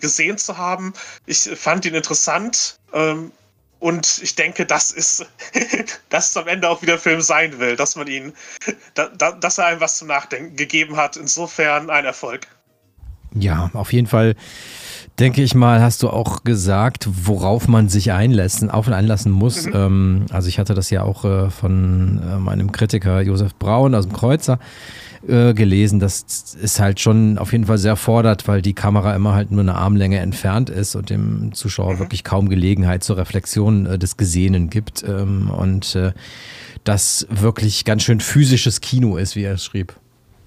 gesehen zu haben. Ich fand ihn interessant. Und ich denke, das ist am Ende auch, wie der Film sein will, dass man dass er einem was zum Nachdenken gegeben hat. Insofern ein Erfolg. Ja, auf jeden Fall, denke ich mal, hast du auch gesagt, worauf man sich einlassen muss. Also ich hatte das ja auch von meinem Kritiker Josef Braun aus dem Kreuzer gelesen, das ist halt schon auf jeden Fall sehr fordert, weil die Kamera immer halt nur eine Armlänge entfernt ist und dem Zuschauer wirklich kaum Gelegenheit zur Reflexion des Gesehenen gibt und das wirklich ganz schön physisches Kino ist, wie er es schrieb.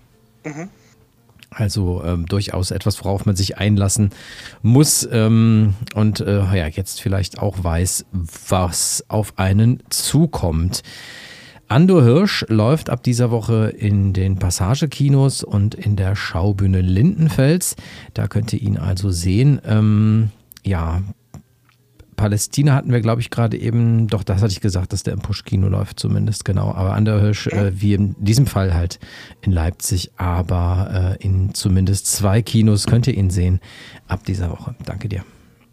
Also durchaus etwas, worauf man sich einlassen muss und jetzt vielleicht auch weiß, was auf einen zukommt. Andor Hirsch läuft ab dieser Woche in den Passagekinos und in der Schaubühne Lindenfels. Da könnt ihr ihn also sehen. Palästina hatten wir, glaube ich, gerade eben, doch, das hatte ich gesagt, dass der im Push-Kino läuft zumindest, genau. Aber Andor Hirsch, wie in diesem Fall halt in Leipzig, aber in zumindest 2 Kinos könnt ihr ihn sehen ab dieser Woche. Danke dir.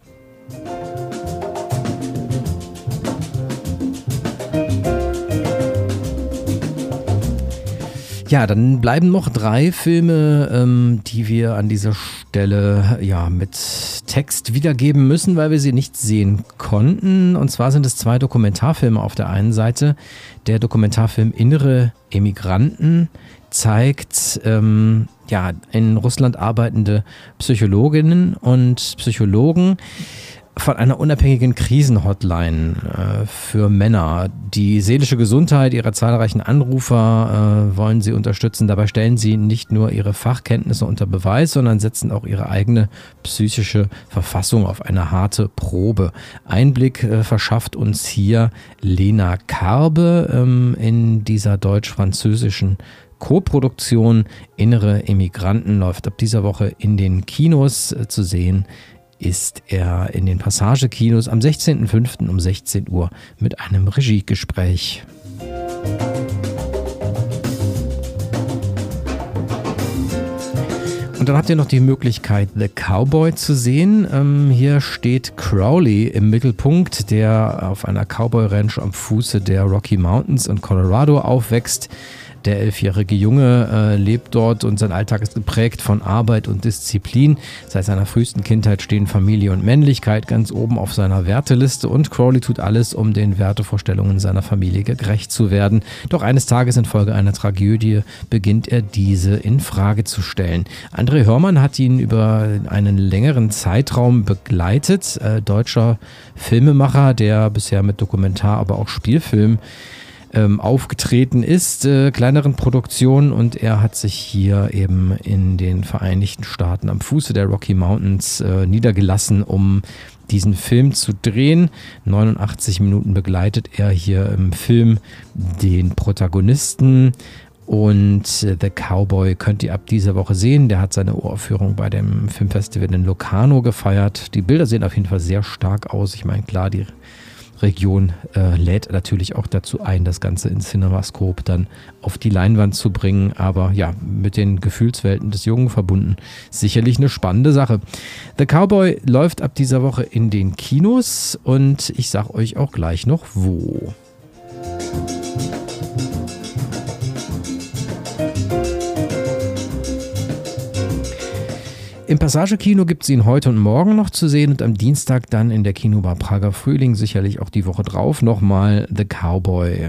Ja, dann bleiben noch 3 Filme, die wir an dieser Stelle mit Text wiedergeben müssen, weil wir sie nicht sehen konnten. Und zwar sind es 2 Dokumentarfilme auf der einen Seite. Der Dokumentarfilm Innere Emigranten zeigt in Russland arbeitende Psychologinnen und Psychologen von einer unabhängigen Krisenhotline für Männer. Die seelische Gesundheit ihrer zahlreichen Anrufer wollen sie unterstützen. Dabei stellen sie nicht nur ihre Fachkenntnisse unter Beweis, sondern setzen auch ihre eigene psychische Verfassung auf eine harte Probe. Einblick verschafft uns hier Lena Karbe in dieser deutsch-französischen Co-Produktion. Innere Emigranten läuft ab dieser Woche in den Kinos zu sehen. Ist er in den Passagekinos am 16.05. um 16 Uhr mit einem Regiegespräch. Und dann habt ihr noch die Möglichkeit, The Cowboy zu sehen. Hier steht Crowley im Mittelpunkt, der auf einer Cowboy-Ranch am Fuße der Rocky Mountains in Colorado aufwächst. Der 11-jährige Junge lebt dort und sein Alltag ist geprägt von Arbeit und Disziplin. Seit seiner frühesten Kindheit stehen Familie und Männlichkeit ganz oben auf seiner Werteliste und Crowley tut alles, um den Wertevorstellungen seiner Familie gerecht zu werden. Doch eines Tages infolge einer Tragödie beginnt er diese in Frage zu stellen. André Hörmann hat ihn über einen längeren Zeitraum begleitet. Deutscher Filmemacher, der bisher mit Dokumentar, aber auch Spielfilm aufgetreten ist, kleineren Produktionen, und er hat sich hier eben in den Vereinigten Staaten am Fuße der Rocky Mountains niedergelassen, um diesen Film zu drehen. 89 Minuten begleitet er hier im Film den Protagonisten. Und The Cowboy könnt ihr ab dieser Woche sehen. Der hat seine Uraufführung bei dem Filmfestival in Locarno gefeiert. Die Bilder sehen auf jeden Fall sehr stark aus. Ich meine, klar, die Region lädt natürlich auch dazu ein, das Ganze in CinemaScope dann auf die Leinwand zu bringen. Aber ja, mit den Gefühlswelten des Jungen verbunden. Sicherlich eine spannende Sache. The Cowboy läuft ab dieser Woche in den Kinos und ich sage euch auch gleich noch wo. Im Passagekino gibt es ihn heute und morgen noch zu sehen und am Dienstag dann in der Kinobar Prager Frühling, sicherlich auch die Woche drauf, nochmal The Cowboy.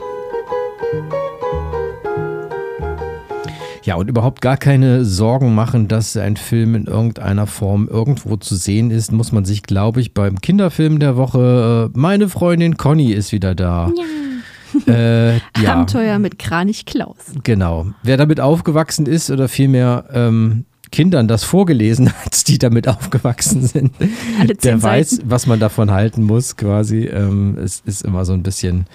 Ja, und überhaupt gar keine Sorgen machen, dass ein Film in irgendeiner Form irgendwo zu sehen ist, muss man sich, glaube ich, beim Kinderfilm der Woche, meine Freundin Conny ist wieder da. Ja. Abenteuer mit Kranich Klaus. Genau. Wer damit aufgewachsen ist oder vielmehr Kindern das vorgelesen hat, die damit aufgewachsen sind, der weiß, was man davon halten muss quasi. Es ist immer so ein bisschen,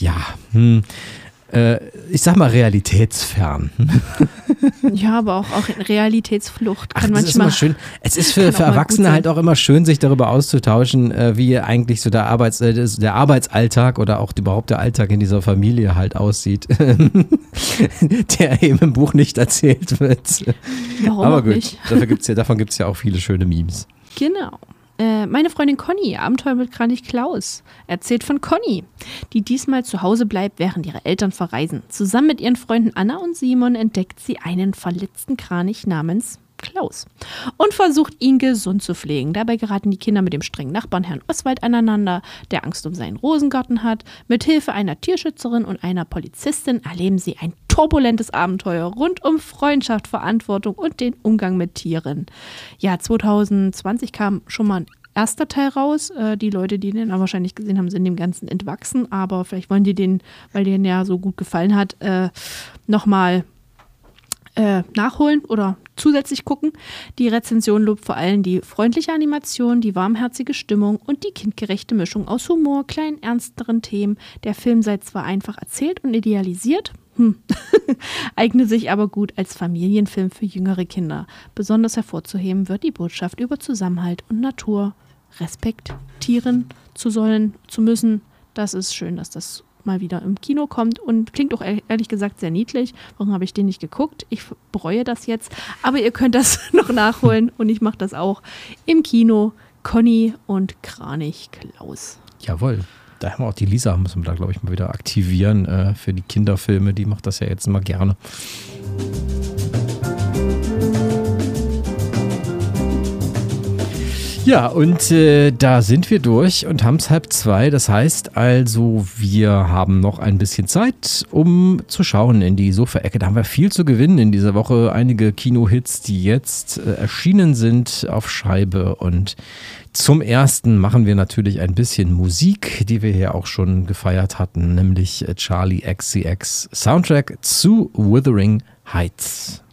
ich sag mal realitätsfern. Ja, aber auch Realitätsflucht kann manchmal. Ist immer schön. Es ist für Erwachsene halt auch immer schön, sich darüber auszutauschen, wie eigentlich so der Arbeitsalltag oder auch überhaupt der Alltag in dieser Familie halt aussieht, der eben im Buch nicht erzählt wird. Warum aber gut, nicht? davon gibt's ja auch viele schöne Memes. Genau. Meine Freundin Conny, Abenteuer mit Kranich Klaus, erzählt von Conny, die diesmal zu Hause bleibt, während ihre Eltern verreisen. Zusammen mit ihren Freunden Anna und Simon entdeckt sie einen verletzten Kranich namens Klaus und versucht, ihn gesund zu pflegen. Dabei geraten die Kinder mit dem strengen Nachbarn Herrn Oswald aneinander, der Angst um seinen Rosengarten hat. Mit Hilfe einer Tierschützerin und einer Polizistin erleben sie ein turbulentes Abenteuer rund um Freundschaft, Verantwortung und den Umgang mit Tieren. Ja, 2020 kam schon mal ein erster Teil raus. Die Leute, die den wahrscheinlich gesehen haben, sind dem Ganzen entwachsen, aber vielleicht wollen die den, weil denen ja so gut gefallen hat, nochmal nachholen oder zusätzlich gucken. Die Rezension lobt vor allem die freundliche Animation, die warmherzige Stimmung und die kindgerechte Mischung aus Humor, kleinen, ernsteren Themen. Der Film sei zwar einfach erzählt und idealisiert, eignet sich aber gut als Familienfilm für jüngere Kinder. Besonders hervorzuheben wird die Botschaft über Zusammenhalt und Natur, respektieren zu müssen. Das ist schön, dass das mal wieder im Kino kommt und klingt auch ehrlich gesagt sehr niedlich. Warum habe ich den nicht geguckt? Ich bereue das jetzt. Aber ihr könnt das noch nachholen und ich mache das auch im Kino. Conny und Kranich Klaus. Jawohl. Da haben wir auch die Lisa, müssen wir da, glaube ich, mal wieder aktivieren für die Kinderfilme. Die macht das ja jetzt mal gerne. Ja, und da sind wir durch und haben es 1:30. Das heißt also, wir haben noch ein bisschen Zeit, um zu schauen in die Sofa-Ecke. Da haben wir viel zu gewinnen in dieser Woche. Einige Kinohits, die jetzt erschienen sind auf Scheibe. Und zum ersten machen wir natürlich ein bisschen Musik, die wir hier auch schon gefeiert hatten, nämlich Charli XCX Soundtrack zu Wuthering Heights.